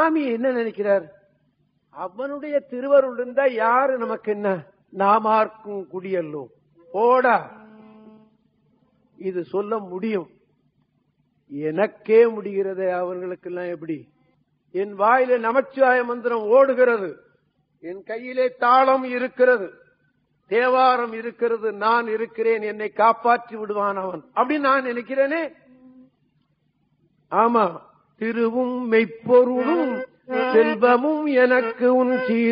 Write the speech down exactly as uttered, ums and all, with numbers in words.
சுவாமி என்ன நினைக்கிறார்? அவனுடைய திருவருள் இருந்தா யாரு நமக்கு என்ன? நாமார்க்கும் குடியல்லோ போடா. இது சொல்ல முடியும், எனக்கே முடிகிறது, அவர்களுக்கு எல்லாம் எப்படி? என் வாயிலே நமச்சிவாய மந்திரம் ஓடுகிறது, என் கையிலே தாளம் இருக்கிறது, தேவாரம் இருக்கிறது, நான் இருக்கிறேன், என்னை காப்பாற்றி விடுவான் அவன் அப்படின்னு நான் நினைக்கிறேனே. ஆமா, திருவும் மெய்ப்பொருளும் செல்வமும் எனக்கு உன் சீர்